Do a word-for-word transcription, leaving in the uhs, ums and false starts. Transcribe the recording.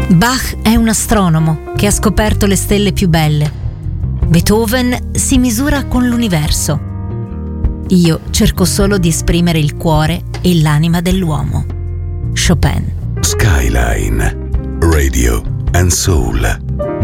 Bach è un astronomo che ha scoperto le stelle più belle. Beethoven si misura con l'universo. Io cerco solo di esprimere il cuore e l'anima dell'uomo. Chopin. Skyline Radio and Soul.